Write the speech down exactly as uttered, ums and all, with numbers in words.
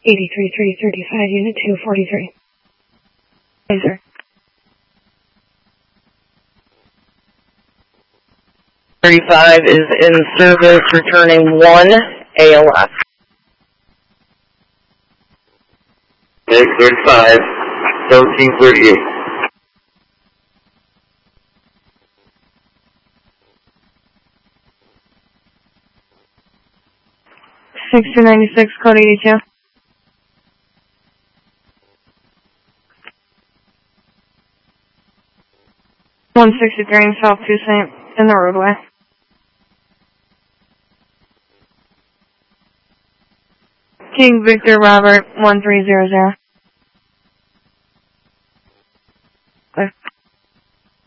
eighty-three three thirty-five, Unit two forty-three. Yes, sir. thirty-five is in service, returning one A L F. X thirty-five, seventeen thirty-eight. sixty ninety-six, code eighty-two. one sixty-three in South Toussaint in the roadway. King Victor Robert, one three zero zero.